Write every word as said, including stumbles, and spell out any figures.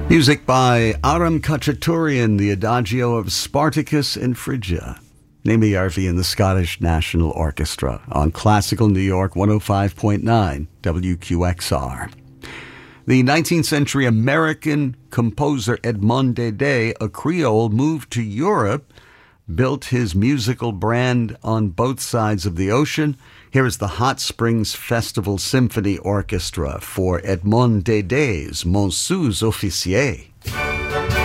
Music by Aram Khachaturian, the Adagio of Spartacus and Phrygia. Naomi Yarvi and the Scottish National Orchestra on Classical New York one oh five point nine W Q X R. The nineteenth century American composer Edmond Dede, a Creole, moved to Europe, built his musical brand on both sides of the ocean. Here is the Hot Springs Festival Symphony Orchestra for Edmond Dede's Mon Sous Officier.